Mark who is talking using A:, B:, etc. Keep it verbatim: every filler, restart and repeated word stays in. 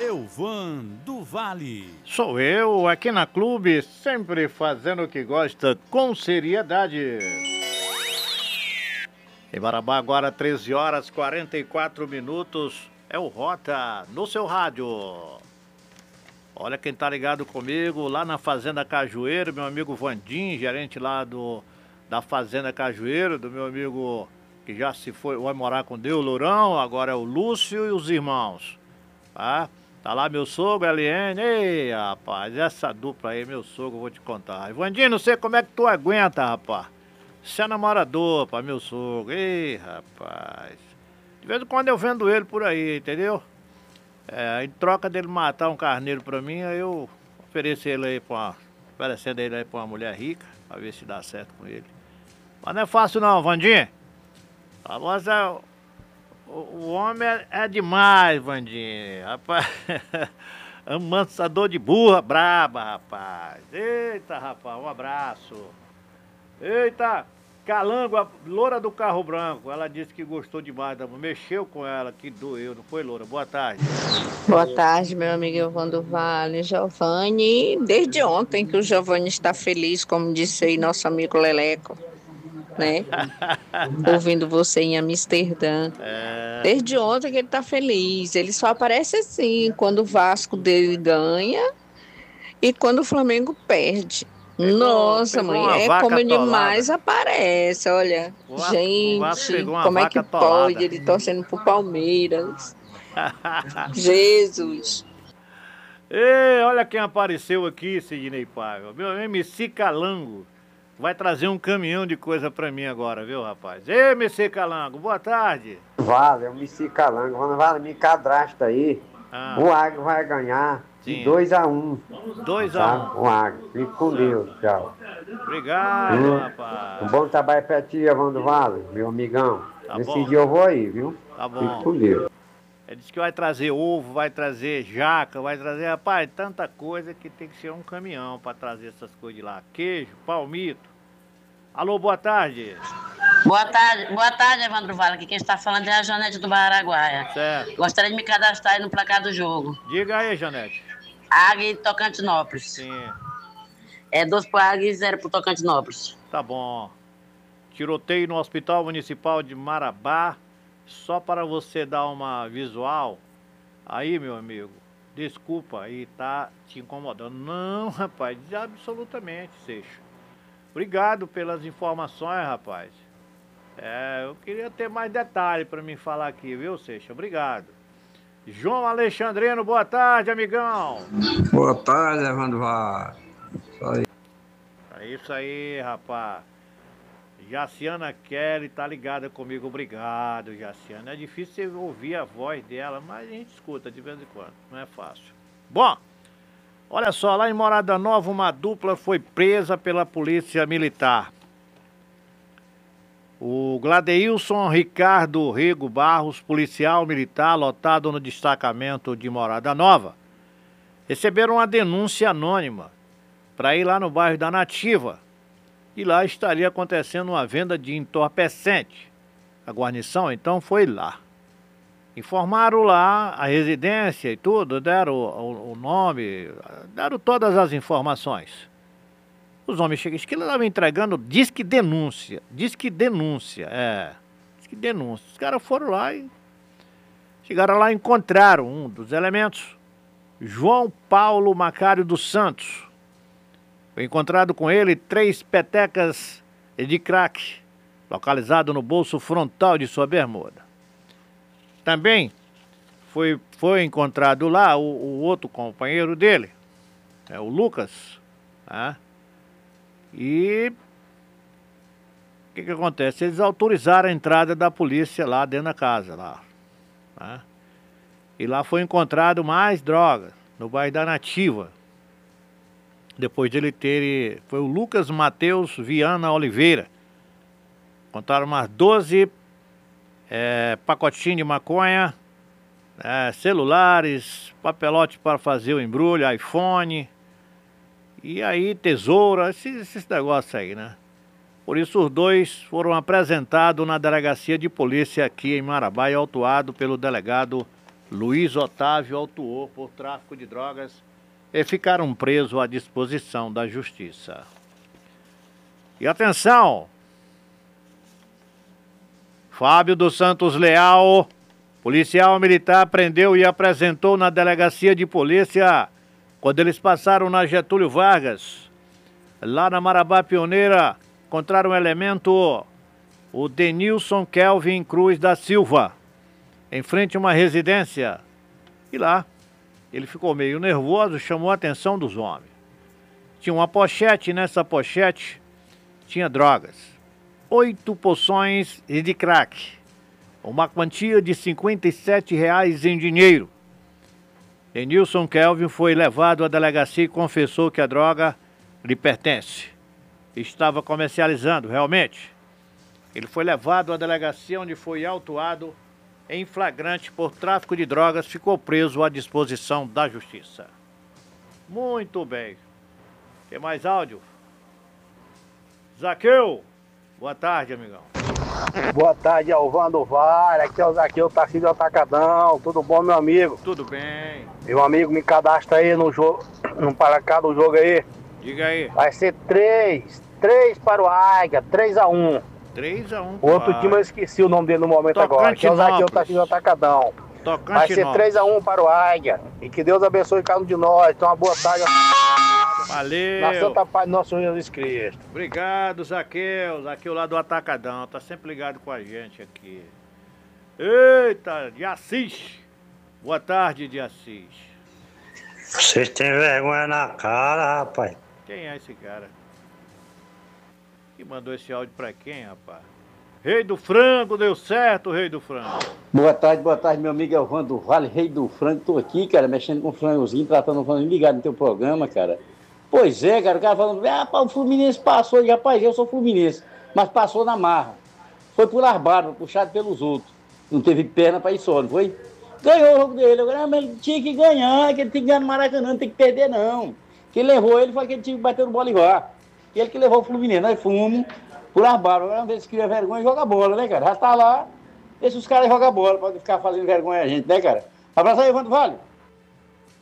A: Elvan do Vale.
B: Sou eu, aqui na Clube, sempre fazendo o que gosta com seriedade. Em Marabá, agora treze horas e quarenta e quatro minutos, é o Rota no seu rádio. Olha quem tá ligado comigo lá na Fazenda Cajueiro, meu amigo Vandim, gerente lá do, da Fazenda Cajueiro, do meu amigo que já se foi, vai morar com Deus, Lourão, agora é o Lúcio e os irmãos, tá? Tá lá meu sogro, Eliane. Ei, rapaz, essa dupla aí, meu sogro, eu vou te contar. Ivandinho, não sei como é que tu aguenta, rapaz. Você é namorador, pá, meu sogro. Ei, rapaz. De vez em quando eu vendo ele por aí, entendeu? É, em troca dele matar um carneiro pra mim, aí eu ofereço ele aí pra uma, oferecendo ele aí pra uma mulher rica, pra ver se dá certo com ele. Mas não é fácil não, Vandinho. A voz é... O, o homem é, é demais, Vandinho, rapaz. Amansador de burra braba, rapaz. Eita, rapaz, um abraço. Eita, Calango, a loura do carro branco. Ela disse que gostou demais da... Mexeu com ela, que doeu, não foi, loura? Boa tarde.
C: Boa tarde, meu amigo Evandro Vale, Giovanni. Desde ontem que o Giovanni está feliz, como disse aí nosso amigo Leleco, né? Ouvindo você em Amsterdã.
B: É...
C: Desde ontem que ele está feliz. Ele só aparece assim, quando o Vasco dele ganha e quando o Flamengo perde.
B: Pegou,
C: Nossa,
B: pegou
C: mãe, é como ele
B: atolada.
C: mais aparece, olha.
B: O Vasco,
C: Gente,
B: o Vasco pegou uma
C: como é que
B: vaca atolada.
C: pode ele torcendo pro Palmeiras? Jesus.
B: Ei, olha quem apareceu aqui, Sidney Paiva. Meu M C Calango. Vai trazer um caminhão de coisa pra mim agora, viu, rapaz? Ei, M C Calango, boa tarde.
D: Vale, é o M C Calango. Vale, vale, me cadastra aí. Ah. O Águia vai ganhar de dois a um.
B: dois a um.
D: Tá? O Águia. Fique com Deus, tchau.
B: Obrigado, hum. rapaz.
D: Um bom trabalho pra ti, Evandro Vale, meu amigão.
B: Tá
D: Nesse
B: bom.
D: dia eu vou aí, viu?
B: Tá bom.
D: Fique com Deus.
B: Ele disse que vai trazer ovo, vai trazer jaca, vai trazer, rapaz, tanta coisa que tem que ser um caminhão pra trazer essas coisas de lá. Queijo, palmito. Alô, boa tarde.
E: Boa tarde, boa tarde, Evandro Vale. Aqui quem está falando é a Janete do Baraguaia.
B: Certo.
E: Gostaria de me cadastrar aí no placar do jogo.
B: Diga aí, Janete.
E: Águia e Tocantinópolis.
B: Sim.
E: É dois pro Águia e zero pro Tocantinópolis.
B: Tá bom. Tiroteio no Hospital Municipal de Marabá. Só para você dar uma visual. Aí, meu amigo, desculpa aí, tá te incomodando. Não, rapaz, absolutamente, Seixo. Obrigado pelas informações, rapaz. É, eu queria ter mais detalhe para me falar aqui, viu, Seixo? Obrigado. João Alexandrino, boa tarde, amigão.
F: Boa tarde, Evandro Vale. Isso aí.
B: É isso aí, rapaz. Jaciana Kelly tá ligada comigo, obrigado, Jaciana. É difícil você ouvir a voz dela, mas a gente escuta de vez em quando, não é fácil. Bom, olha só, lá em Morada Nova, uma dupla foi presa pela polícia militar. O Gladeilson Ricardo Rego Barros, policial militar lotado no destacamento de Morada Nova, receberam uma denúncia anônima para ir lá no bairro da Nativa. E lá estaria acontecendo uma venda de entorpecente. A guarnição, então, foi lá. Informaram lá a residência e tudo, deram o, o nome, deram todas as informações. Os homens chegam, que ele estava entregando, diz que denúncia, diz que denúncia, é, diz que denúncia. Os caras foram lá e chegaram lá e encontraram um dos elementos, João Paulo Macário dos Santos. Foi encontrado com ele três petecas de crack, localizado no bolso frontal de sua bermuda. Também foi, foi encontrado lá o, o outro companheiro dele, é o Lucas, né? E o que que acontece? Eles autorizaram a entrada da polícia lá dentro da casa, lá, né? E lá foi encontrado mais drogas, no bairro da Nativa. Depois dele ter... Foi o Lucas Matheus Viana Oliveira. Contaram umas doze é, pacotinhos de maconha, é, celulares, papelote para fazer o embrulho, iPhone, e aí tesoura, esses, esses negócios aí, né? Por isso os dois foram apresentados na delegacia de polícia aqui em Marabá e autuado pelo delegado Luiz Otávio autuou por tráfico de drogas e ficaram presos à disposição da justiça. E atenção! Fábio dos Santos Leal, policial militar, prendeu e apresentou na delegacia de polícia quando eles passaram na Getúlio Vargas. Lá na Marabá Pioneira, encontraram um elemento, o Denilson Kelvin Cruz da Silva, em frente a uma residência. E lá, ele ficou meio nervoso, chamou a atenção dos homens. Tinha uma pochete, nessa pochete tinha drogas. Oito poções de crack. Uma quantia de cinquenta e sete reais em dinheiro. Denilson Kelvin foi levado à delegacia e confessou que a droga lhe pertence. Estava comercializando, realmente. Ele foi levado à delegacia onde foi autuado em flagrante por tráfico de drogas, ficou preso à disposição da justiça. Muito bem. Tem mais áudio? Zaqueu, boa tarde, amigão.
G: Boa tarde, Alvando Vale. Aqui é o Zaqueu, Tarcísio Atacadão. Tudo bom, meu amigo?
B: Tudo bem.
G: Meu amigo, me cadastra aí no jogo, no para cá do jogo aí.
B: Diga aí.
G: Vai ser três. três para o Águia, três a um.
B: três a um.
G: O outro time eu esqueci o nome dele no momento agora. Aqui é o Zaqueu, Tarcísio Atacadão. Vai ser três a um para o Águia. E que Deus abençoe cada um de nós. Então, uma boa tarde.
B: Valeu.
G: Na Santa Paz do nosso Jesus Cristo.
B: Obrigado, Zaqueu. Zaqueu lá do Atacadão. Tá sempre ligado com a gente aqui. Eita, de Assis. Boa tarde, de Assis.
H: Vocês têm vergonha na cara, rapaz.
B: Quem é esse cara? Que mandou esse áudio pra quem, rapaz? Rei do Frango, deu certo, Rei do Frango.
I: Boa tarde, boa tarde, meu amigo Elvando Vale, Rei do Frango. Tô aqui, cara, mexendo com o frangozinho, tratando o frango ligado no teu programa, cara. Pois é, cara, o cara falando, ah, o Fluminense passou. E, rapaz, eu sou Fluminense, mas passou na marra. Foi por largado, puxado pelos outros. Não teve perna pra ir só, não foi? Ganhou o jogo dele. Agora, mas ele tinha que ganhar, que ele tem que ganhar no Maracanã, não tem que perder, não. Quem levou ele foi aquele time que bateu no Bolivar. Ele que levou o Fluminense, nós fomos por arbaro. Agora, uma vez que cria vergonha, joga bola, né, cara? Já tá lá, deixa os caras jogar bola, pode ficar fazendo vergonha a gente, né, cara? Abraço aí, Evandro Vale.